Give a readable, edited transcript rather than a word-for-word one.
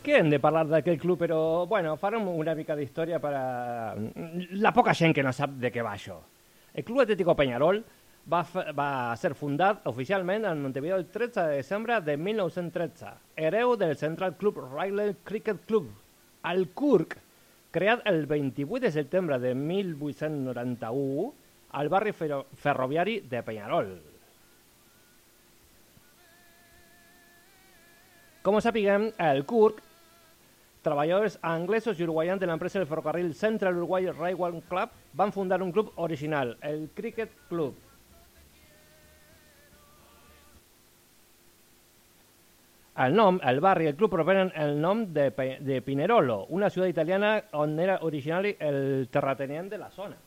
que hem de parlar d'aquell club, però, bueno, farem una mica d'història per a la poca gent que no sap de què va això. El Club Atlético Peñarol va ser fundat oficialment en Montevideo el 13 de desembre de 1913, hereu del Central Club Railway Cricket Club, al CURC, creat el 28 de setembre de 1891 al barri ferroviari de Peñarol. Com sapiguem, el CURC, treballadors anglesos i uruguaians de l'empresa del ferrocarril Central Uruguay Railway Club van fundar un club original, el Cricket Club. El nom, el barri i el club provenen el nom de Pinerolo, una ciutat italiana on era originari el terratenent de la zona.